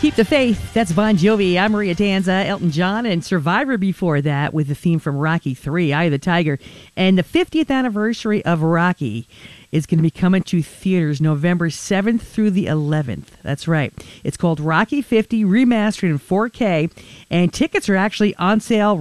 Keep the Faith. That's Bon Jovi. I'm Maria Danza, Elton John, and Survivor before that with the theme from Rocky III, Eye of the Tiger. And the 50th anniversary of Rocky is going to be coming to theaters November 7th through the 11th. That's right. It's called Rocky 50 Remastered in 4K, and tickets are actually on sale